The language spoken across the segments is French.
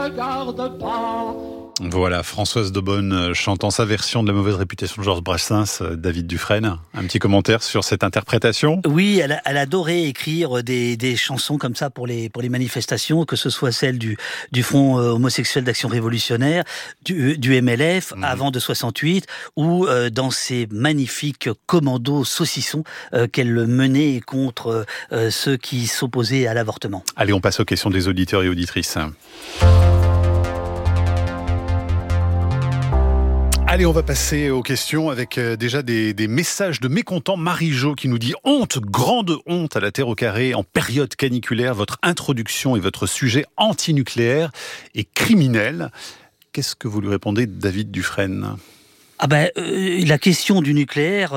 regarde pas. Voilà, Françoise Daubonne chantant sa version de La mauvaise réputation de Georges Brassens. David Dufresne, un petit commentaire sur cette interprétation ? Oui, elle adorait écrire des chansons comme ça pour les manifestations, que ce soit celle du Front homosexuel d'action révolutionnaire, du MLF avant de 68, ou dans ces magnifiques commandos saucissons qu'elle menait contre ceux qui s'opposaient à l'avortement. Allez, on passe aux questions des auditeurs et auditrices. Allez, on va passer aux questions avec déjà des messages de mécontents. Marie-Jo qui nous dit « Honte, grande honte à la Terre au carré en période caniculaire. Votre introduction et votre sujet antinucléaire est criminel. » Qu'est-ce que vous lui répondez, David Dufresne ? La question du nucléaire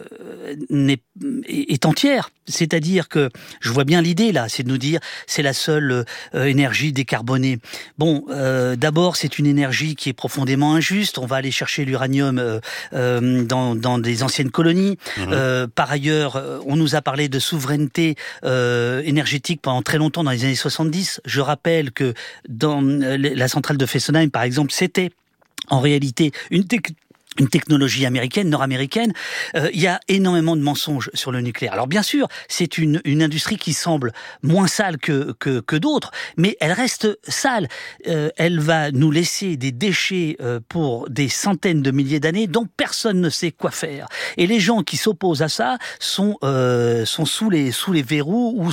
est entière. C'est-à-dire que je vois bien l'idée là, c'est de nous dire c'est la seule énergie décarbonée. Bon, d'abord c'est une énergie qui est profondément injuste. On va aller chercher l'uranium dans des anciennes colonies. Par ailleurs, on nous a parlé de souveraineté énergétique pendant très longtemps dans les années 70. Je rappelle que dans la centrale de Fessenheim, par exemple, c'était en réalité une technologie américaine, nord-américaine. Il y a énormément de mensonges sur le nucléaire. Alors bien sûr, c'est une industrie qui semble moins sale que d'autres, mais elle reste sale. Elle va nous laisser des déchets pour des centaines de milliers d'années dont personne ne sait quoi faire. Et les gens qui s'opposent à ça sont sous les verrous ou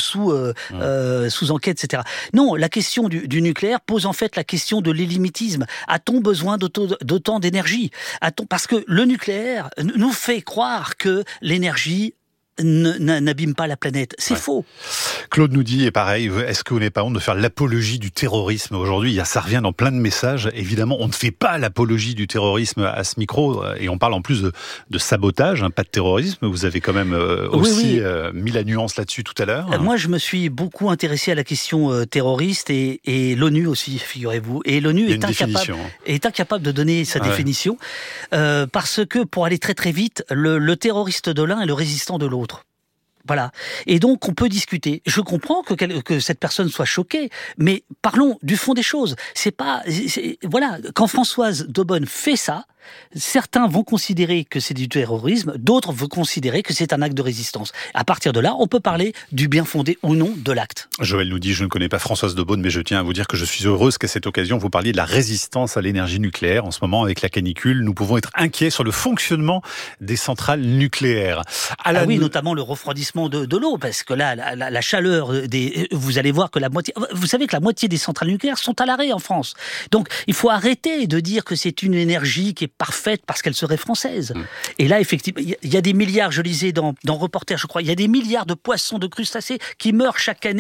sous enquête, etc. Non, la question du nucléaire pose en fait la question de l'illimitisme. A-t-on besoin d'autant d'énergie ? Parce que le nucléaire nous fait croire que l'énergie n'abîme pas la planète. C'est faux. Claude nous dit, et pareil, est-ce que vous n'avez pas honte de faire l'apologie du terrorisme aujourd'hui ? Ça revient dans plein de messages. Évidemment, on ne fait pas l'apologie du terrorisme à ce micro, et on parle en plus de sabotage, pas de terrorisme. Vous avez quand même aussi mis la nuance là-dessus tout à l'heure. Moi, je me suis beaucoup intéressé à la question terroriste et l'ONU aussi, figurez-vous. Et l'ONU est incapable de donner sa définition, parce que, pour aller très très vite, le terroriste de l'un est le résistant de l'autre. Voilà. Et donc, on peut discuter. Je comprends que cette personne soit choquée, mais parlons du fond des choses. Voilà. Quand Françoise Daubonne fait ça, certains vont considérer que c'est du terrorisme, d'autres vont considérer que c'est un acte de résistance. À partir de là, on peut parler du bien fondé ou non de l'acte. Joël nous dit, je ne connais pas Françoise Daubonne, mais je tiens à vous dire que je suis heureuse qu'à cette occasion, vous parliez de la résistance à l'énergie nucléaire. En ce moment, avec la canicule, nous pouvons être inquiets sur le fonctionnement des centrales nucléaires. Oui, notamment le refroidissement de l'eau, parce que là, la chaleur vous allez voir que vous savez que la moitié des centrales nucléaires sont à l'arrêt en France. Donc, il faut arrêter de dire que c'est une énergie qui est parfaite parce qu'elle serait française. Et là, effectivement, il y a des milliards, je lisais dans Reporter, je crois, il y a des milliards de poissons, de crustacés qui meurent chaque année